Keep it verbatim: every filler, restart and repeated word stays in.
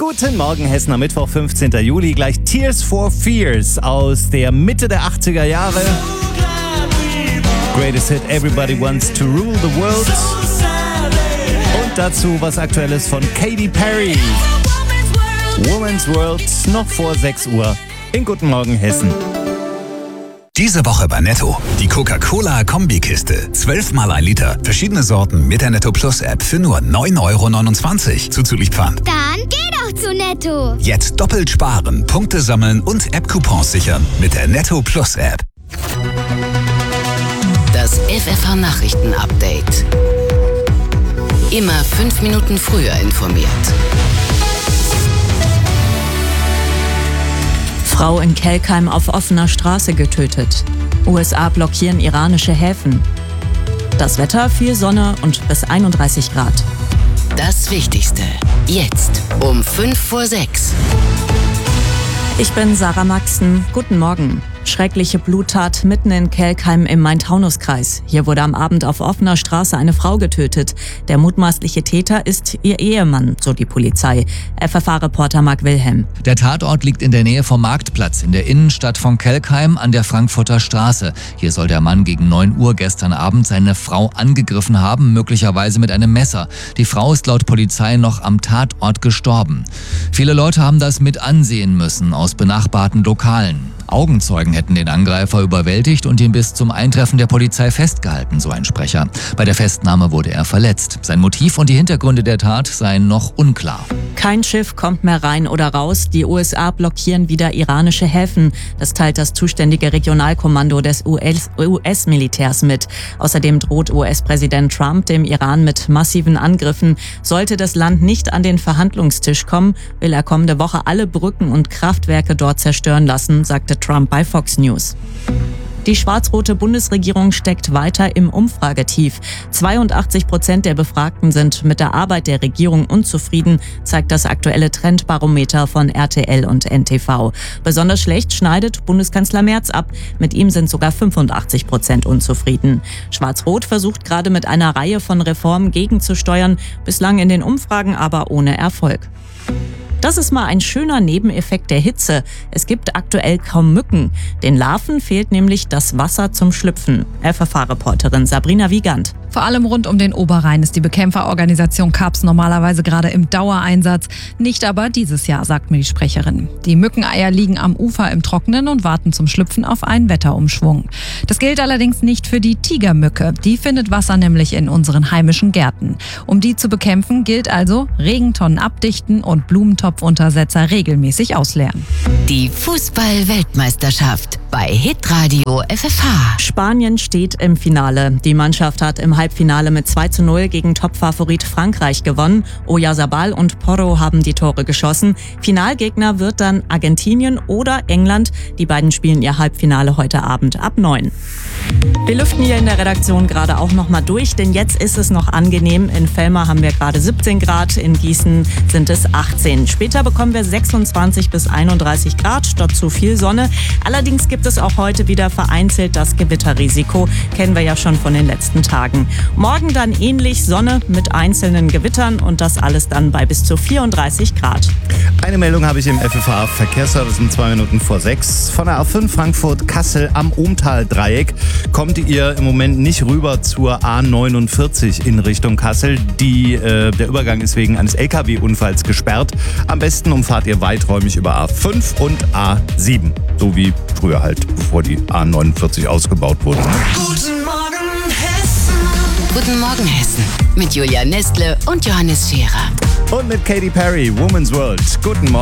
Guten Morgen Hessen am Mittwoch, fünfzehnten Juli. Gleich Tears for Fears aus der Mitte der achtziger Jahre. Greatest Hit, Everybody Wants to Rule the World. Und dazu was Aktuelles von Katy Perry. Woman's World, noch vor sechs Uhr in Guten Morgen Hessen. Diese Woche bei Netto. Die Coca-Cola-Kombikiste. Zwölfmal ein Liter. Verschiedene Sorten mit der Netto Plus App für nur neun Euro neunundzwanzig. Zuzüglich Pfand. Dann geh doch zu Netto. Jetzt doppelt sparen, Punkte sammeln und App-Coupons sichern mit der Netto Plus App. Das F F H-Nachrichten-Update. Immer fünf Minuten früher informiert. Frau in Kelkheim auf offener Straße getötet. U S A blockieren iranische Häfen. Das Wetter, viel Sonne und bis einunddreißig Grad. Das Wichtigste. Jetzt um fünf vor sechs. Ich bin Sarah Maxen. Guten Morgen. Schreckliche Bluttat mitten in Kelkheim im Main-Taunus-Kreis. Hier wurde am Abend auf offener Straße eine Frau getötet. Der mutmaßliche Täter ist ihr Ehemann, so die Polizei. F F H-Reporter Marc Wilhelm. Der Tatort liegt in der Nähe vom Marktplatz in der Innenstadt von Kelkheim an der Frankfurter Straße. Hier soll der Mann gegen neun Uhr gestern Abend seine Frau angegriffen haben, möglicherweise mit einem Messer. Die Frau ist laut Polizei noch am Tatort gestorben. Viele Leute haben das mit ansehen müssen aus benachbarten Lokalen. Augenzeugen hätten den Angreifer überwältigt und ihn bis zum Eintreffen der Polizei festgehalten, so ein Sprecher. Bei der Festnahme wurde er verletzt. Sein Motiv und die Hintergründe der Tat seien noch unklar. Kein Schiff kommt mehr rein oder raus. Die U S A blockieren wieder iranische Häfen. Das teilt das zuständige Regionalkommando des U S-Militärs mit. Außerdem droht U S-Präsident Trump dem Iran mit massiven Angriffen. Sollte das Land nicht an den Verhandlungstisch kommen, will er kommende Woche alle Brücken und Kraftwerke dort zerstören lassen, sagte Trump bei Fox News. Die schwarz-rote Bundesregierung steckt weiter im Umfragetief. zweiundachtzig Prozent der Befragten sind mit der Arbeit der Regierung unzufrieden, zeigt das aktuelle Trendbarometer von R T L und N T V. Besonders schlecht schneidet Bundeskanzler Merz ab. Mit ihm sind sogar fünfundachtzig Prozent unzufrieden. Schwarz-Rot versucht gerade mit einer Reihe von Reformen gegenzusteuern, bislang in den Umfragen aber ohne Erfolg. Das ist mal ein schöner Nebeneffekt der Hitze. Es gibt aktuell kaum Mücken. Den Larven fehlt nämlich das Wasser zum Schlüpfen. F F H-Reporterin Sabrina Wiegand. Vor allem rund um den Oberrhein ist die Bekämpferorganisation C A P S normalerweise gerade im Dauereinsatz. Nicht aber dieses Jahr, sagt mir die Sprecherin. Die Mückeneier liegen am Ufer im Trockenen und warten zum Schlüpfen auf einen Wetterumschwung. Das gilt allerdings nicht für die Tigermücke. Die findet Wasser nämlich in unseren heimischen Gärten. Um die zu bekämpfen, gilt also Regentonnen abdichten und Blumentopfuntersetzer regelmäßig ausleeren. Die Fußball-Weltmeisterschaft bei Hitradio F F H. Spanien steht im Finale. Die Mannschaft hat im Halbfinale mit zwei zu null gegen Topfavorit Frankreich gewonnen. Oyarzabal und Porro haben die Tore geschossen. Finalgegner wird dann Argentinien oder England. Die beiden spielen ihr Halbfinale heute Abend ab neun. Wir lüften hier in der Redaktion gerade auch noch mal durch, denn jetzt ist es noch angenehm. In Velmar haben wir gerade siebzehn Grad, in Gießen sind es achtzehn. Später bekommen wir sechsundzwanzig bis einunddreißig Grad, statt zu viel Sonne. Allerdings gibt es auch heute wieder vereinzelt das Gewitterrisiko. Kennen wir ja schon von den letzten Tagen. Morgen dann ähnlich Sonne mit einzelnen Gewittern und das alles dann bei bis zu vierunddreißig Grad. Eine Meldung habe ich im F F H-Verkehrsservice um zwei Minuten vor sechs. Von der A fünf Frankfurt-Kassel am Ohmtal-Dreieck kommt ihr im Moment nicht rüber zur A neunundvierzig in Richtung Kassel. Die, äh, der Übergang ist wegen eines L K W-Unfalls gesperrt. Am besten umfahrt ihr weiträumig über A fünf und A sieben. So wie früher halt, bevor die A neunundvierzig ausgebaut wurde. Guten Morgen Hessen. Guten Morgen Hessen. Mit Julia Nestle und Johannes Scherer. Und mit Katy Perry, Woman's World. Guten Morgen.